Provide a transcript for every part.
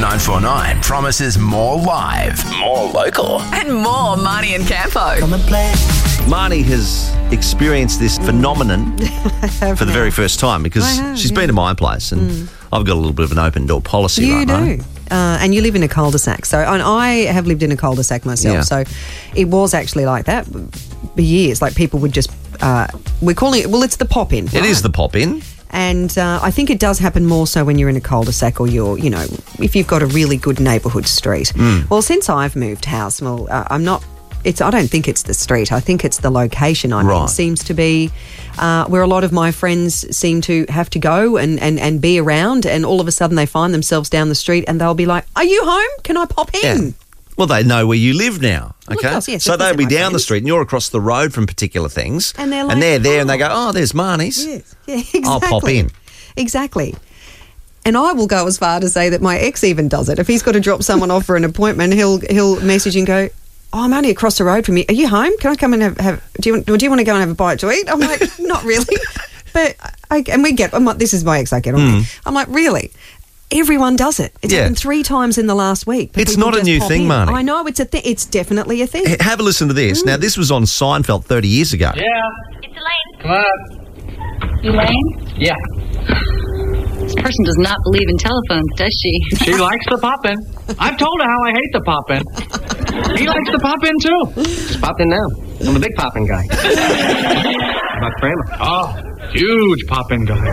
949 promises more live, more local, And more Marnie and Campo. Marnie has experienced this phenomenon for the very first time because she's been to my place and I've got a little bit of an open door policy. You right, do. Marnie? And you live in a cul-de-sac. So, and I have lived in a cul-de-sac myself. Yeah. So it was actually like that for years. Like people would just, we're calling it, well, it's the pop-in. It is the pop-in. And I think it does happen more so when you're in a cul-de-sac or you're, you know, if you've got a really good neighbourhood street. Well, since I've moved house, well, I don't think it's the street. I think it's the location I'm in. Right. Seems to be where a lot of my friends seem to have to go and be around, and all of a sudden they find themselves down the street and they'll be like, "Are you home? Can I pop in?" Yeah. Well, they know where you live now, Well, of okay? course, yes, so of course they'll be they're my down the friends. street and you're across the road from particular things. And they're like, there and they "Oh." go, "Oh, there's Marnie's. Yes. Yeah, exactly. I'll pop in." Exactly. And I will go as far to say that my ex even does it. If he's got to drop someone off for an appointment, he'll message and go, "Oh, I'm only across the road from you. Are you home? Can I come and have do you want to go and have a bite to eat?" I'm like, "Not really." But this is my ex I get on with. I'm like, "Really?" Everyone does it. It's Yeah. happened 3 times in the last week. It's People not a just new pop thing, in. Marnie. I know, it's a thing. It's definitely a thing. Have a listen to this. Now, this was on Seinfeld 30 years ago. Yeah, It's Elaine. come on. Elaine? Yeah, This person does not believe in telephones, does she? she likes the pop-in. I've told her how I hate the pop-in. He likes the pop-in too. Just pop in now. I'm a big pop-in guy. About Kramer. Oh, huge pop-in guy.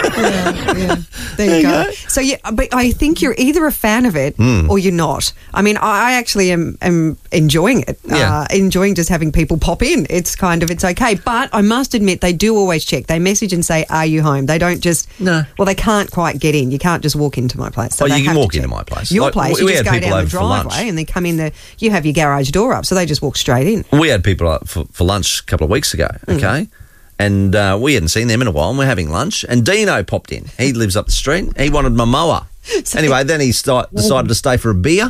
There you go. So, yeah, but I think you're either a fan of it or you're not. I mean, I actually am enjoying it, Yeah. enjoying just having people pop in. It's okay. But I must admit, they do always check. They message and say, "Are you home?" They don't just, No. Well, they can't quite get in. You can't just walk into my place. So Oh, they you can have to walk check. into my place. Your Like, place, we you just had go people down the over for lunch. driveway and then come in you have your garage door up, so they just walk straight in. We had people up for lunch a couple of weeks ago, okay? And we hadn't seen them in a while, and we're having lunch. And Dino popped in. He lives up the street. He wanted my mower. Anyway, then he decided to stay for a beer.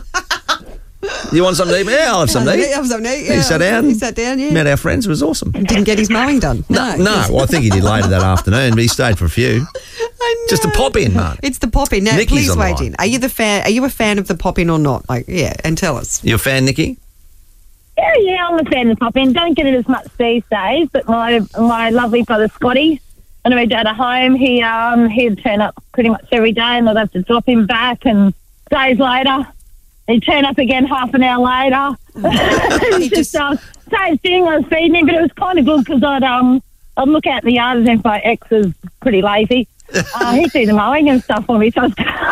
You want something to eat? Yeah, I'll have something to eat. Have something to eat, He yeah. sat down. He sat down, yeah. Met our friends. It was awesome. Didn't get his mowing done. No, well, I think he did later that afternoon, but he stayed for a few. I know. Just a pop in, man. It's the pop in. Now, Nikki's please on the wait line. in. Are you a fan of the pop in or not? Like, yeah, and tell us. You a fan, Nikki? Yeah, I'm a fan of pop-in. Don't get it as much these days, but my lovely brother Scotty, when we dad at home, he'd turn up pretty much every day, and I'd have to drop him back. And days later, he'd turn up again half an hour later. It's just same thing. I was feeding him, but it was kind of good because I'd look out in the yard, and if my ex was pretty lazy, he'd do the mowing and stuff for me. So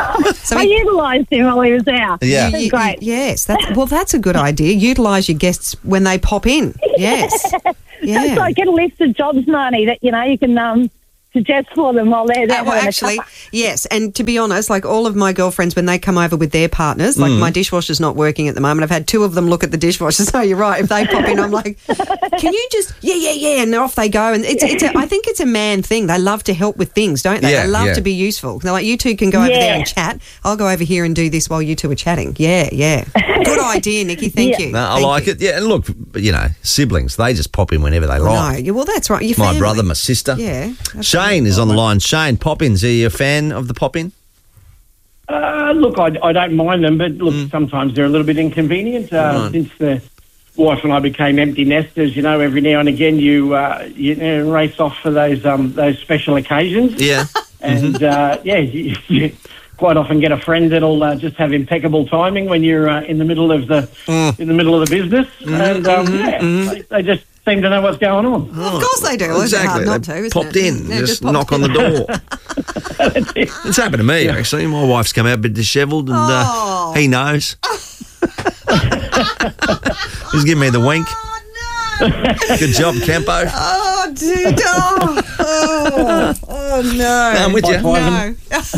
I utilised him while he was there. Yeah. It was great. Yes. That's a good idea. Utilise your guests when they pop in. Yes. Yeah. That's like get a list of jobs, Marnie, that, you can suggest for them while they're there. Well, having a actually, cuppa. yes. And to be honest, like all of my girlfriends, when they come over with their partners, like my dishwasher's not working at the moment. I've had 2 of them look at the dishwasher. So you're right. If they pop in, I'm like, can you just, yeah. And off they go. And I think it's a man thing. They love to help with things, don't they? Yeah, they love yeah. to be useful. They're like, you two can go over there and chat. I'll go over here and do this while you two are chatting. Yeah. Good idea, Nikki. Thank you. No, I Thank like you. it. Yeah, and look, siblings, they just pop in whenever they like. No, yeah, well, that's right. Your My family. brother, my sister. Yeah. Shane is on the line. Shane, pop-ins. Are you a fan of the pop-in? Look, I don't mind them, but look, sometimes they're a little bit inconvenient. Since the wife and I became empty nesters, every now and again you race off for those special occasions. Yeah. And you quite often get a friend that'll just have impeccable timing when you're in the middle of the business, and they just seem to know what's going on. Of course they do. Well, Exactly. It's hard not They to, isn't popped it? in. Yeah, Just popped knock in. on the door. It's happened to me, actually. My wife's come out a bit dishevelled and he knows. He's giving me the wink. Good job, Campo. Oh, dude. Oh, no. I'm with you. No.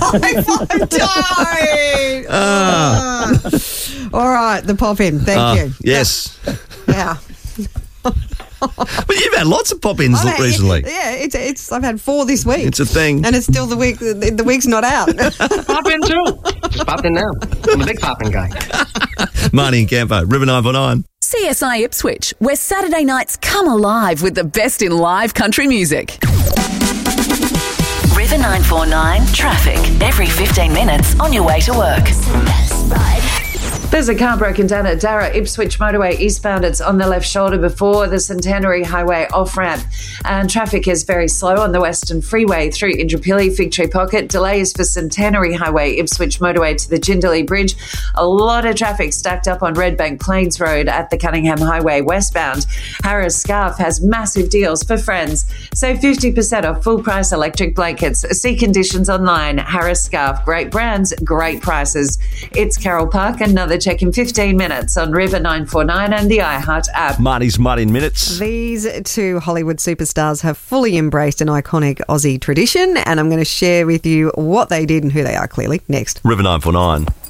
All right, the pop-in. Thank you. Yes. Yeah. But you've had lots of pop-ins recently. Yeah, it's. I've had 4 this week. It's a thing. And it's still the week. The week's not out. Pop in too. Just pop in now. I'm a big pop-in guy. Marnie and Campo, River 949. CSI Ipswich, where Saturday nights come alive with the best in live country music. River 949 traffic every 15 minutes on your way to work. There's a car broken down at Darra Ipswich Motorway eastbound. It's on the left shoulder before the Centenary Highway off-ramp. And traffic is very slow on the Western Freeway through Indooroopilly, Fig Tree Pocket. Delays for Centenary Highway, Ipswich Motorway to the Jindalee Bridge. A lot of traffic stacked up on Redbank Plains Road at the Cunningham Highway westbound. Harris Scarf has massive deals for friends. Save 50% off full-price electric blankets. See conditions online. Harris Scarf, great brands, great prices. It's Carol Park, another check in 15 minutes on River 949 and the iHeart app. Marty's Mud in minutes. These two Hollywood superstars have fully embraced an iconic Aussie tradition, and I'm going to share with you what they did and who they are clearly next. River 949.